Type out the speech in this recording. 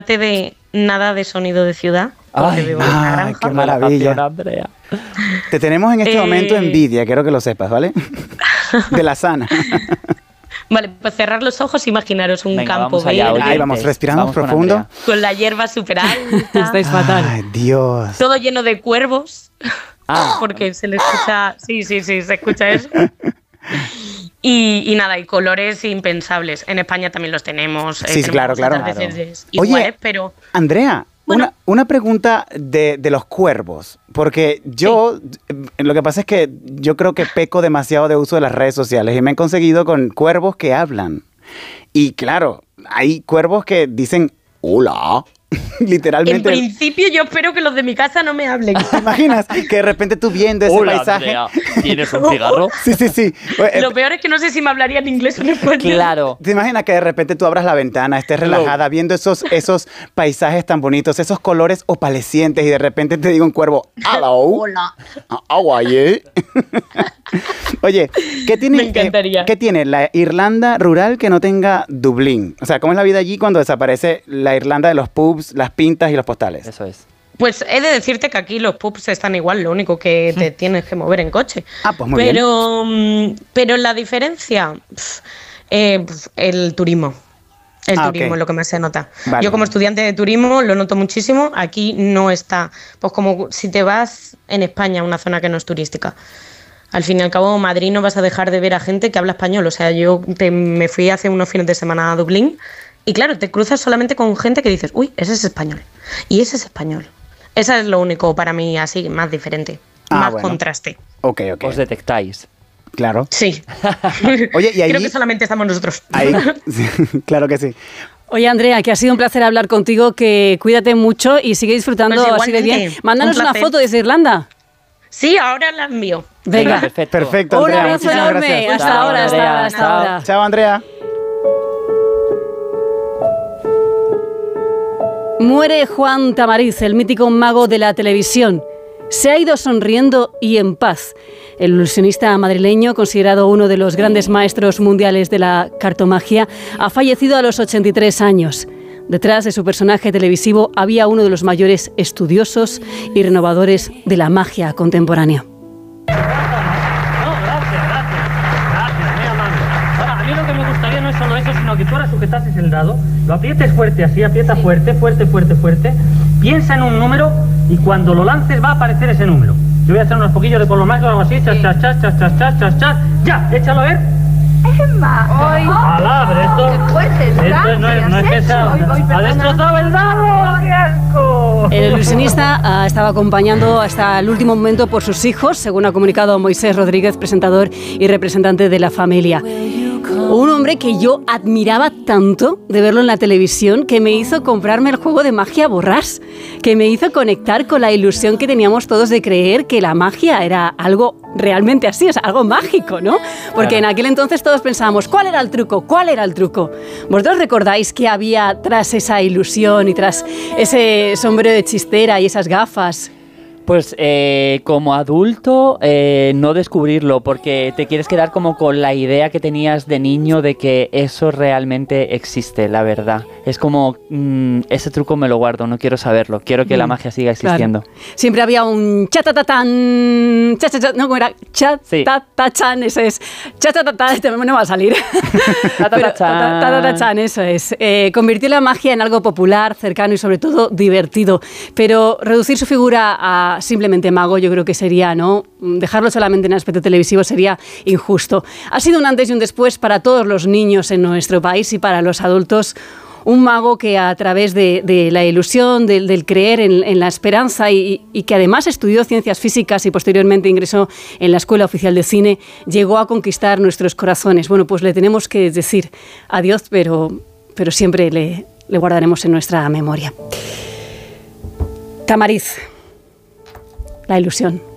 de nada de sonido de ciudad. Porque vivo en una granja. ¡Qué maravilla! Andrea. Te tenemos en este momento envidia, quiero que lo sepas, ¿vale? De la sana. Vale, pues cerrar los ojos, imaginaros un campo vamos allá, verde. Ahí vamos, respiramos profundo. Con la hierba súper alta. Estáis fatal. Ay, Dios. Todo lleno de cuervos. Porque se le escucha... Sí, se escucha eso. Y nada, y colores impensables. En España también los tenemos. Sí, claro. Veces iguales, Oye, pero... Andrea, bueno. una pregunta de los cuervos. Porque lo que pasa es que yo creo que peco demasiado de uso de las redes sociales y me han conseguido con cuervos que hablan. Y claro, hay cuervos que dicen hola. Literalmente. En principio yo espero que los de mi casa no me hablen. ¿Te imaginas? Que de repente tú viendo ese paisaje... Andrea, ¿tienes un cigarro? Sí. Lo peor es que no sé si me hablarían inglés o en español. Claro. ¿Te imaginas que de repente tú abras la ventana, estés relajada, viendo esos paisajes tan bonitos, esos colores opalescientes y de repente te diga un cuervo, hello? Hola. How are you? Oye, ¿qué tiene, Me encantaría. ¿qué tiene la Irlanda rural que no tenga Dublín? O sea, ¿cómo es la vida allí cuando desaparece la Irlanda de los pubs, las pintas y los postales? Eso es. Pues he de decirte que aquí los pubs están igual, lo único que te tienes que mover en coche. Pues muy bien. Pero la diferencia, el turismo. El turismo es lo que más se nota. Vale. Yo como estudiante de turismo lo noto muchísimo. Aquí no está, pues como si te vas en España a una zona que no es turística. Al fin y al cabo, Madrid no vas a dejar de ver a gente que habla español. O sea, yo me fui hace unos fines de semana a Dublín y claro, te cruzas solamente con gente que dices, uy, ese es español. Y ese es español. Eso es lo único para mí así, más diferente. Más contraste. Ok. Os detectáis. Claro. Sí. Oye, y ahí... Creo que solamente estamos nosotros. Ahí, sí, claro que sí. Oye, Andrea, que ha sido un placer hablar contigo, que cuídate mucho y sigue disfrutando Pues así de bien. igualmente, Mándanos un una placer. foto desde Irlanda. Sí, ahora la envío. Venga. Perfecto, Un Andrea. abrazo Muchísimas enorme. gracias. Hasta ahora, Andrea. hasta ahora. Chao, Andrea. Muere Juan Tamariz, el mítico mago de la televisión. Se ha ido sonriendo y en paz. El ilusionista madrileño, considerado uno de los grandes maestros mundiales de la cartomagia, ha fallecido a los 83 años. Detrás de su personaje televisivo había uno de los mayores estudiosos y renovadores de la magia contemporánea. Gracias, muy amable. Ahora, a mí lo que me gustaría no es solo eso, sino que tú ahora sujetases el dado, lo aprietes fuerte así, aprieta fuerte. Piensa en un número y cuando lo lances va a aparecer ese número. Yo voy a hacer unos poquillos de polo mágico, algo así, chas. Ya, échalo a ver. Emma, hoy. Palabra, esto. Qué fuerte, Esto no es que sea. ¡Ha destrozado el dado! ¡Qué asco! El ilusionista estaba acompañando hasta el último momento por sus hijos, según ha comunicado Moisés Rodríguez, presentador y representante de la familia. Un hombre que yo admiraba tanto de verlo en la televisión, que me hizo comprarme el juego de magia Borrás, que me hizo conectar con la ilusión que teníamos todos de creer que la magia era algo realmente así, o sea, algo mágico, ¿no? Porque en aquel entonces todos pensábamos, ¿cuál era el truco? ¿Vosotros recordáis qué había tras esa ilusión y tras ese sombrero de chistera y esas gafas? Pues como adulto no descubrirlo, porque te quieres quedar como con la idea que tenías de niño de que eso realmente existe, la verdad. Es como, ese truco me lo guardo, no quiero saberlo, quiero que la magia siga existiendo. Claro. Siempre había un cha-ta-ta-tan, no, ¿cómo era? Cha-ta-ta-chan, eso es. Cha-ta-ta-ta, este no va a salir. Ta-ta-ta-chan, eso es. Convirtió la magia en algo popular, cercano y sobre todo divertido. Pero reducir su figura a simplemente mago, yo creo que sería, ¿no? Dejarlo solamente en aspecto televisivo sería injusto. Ha sido un antes y un después para todos los niños en nuestro país y para los adultos. Un mago que a través de la ilusión, del creer en la esperanza y que además estudió ciencias físicas y posteriormente ingresó en la Escuela Oficial de Cine, llegó a conquistar nuestros corazones. Bueno, pues le tenemos que decir adiós, pero siempre le guardaremos en nuestra memoria. Tamariz. La ilusión.